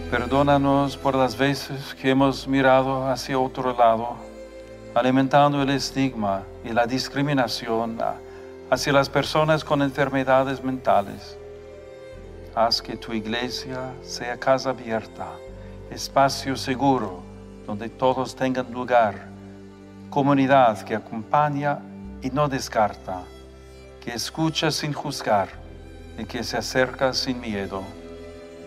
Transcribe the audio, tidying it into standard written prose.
Perdónanos por las veces que hemos mirado hacia otro lado, alimentando el estigma y la discriminación hacia las personas con enfermedades mentales. Haz que tu iglesia sea casa abierta, espacio seguro donde todos tengan lugar, comunidad que acompaña y no descarta, que escucha sin juzgar y que se acerca sin miedo.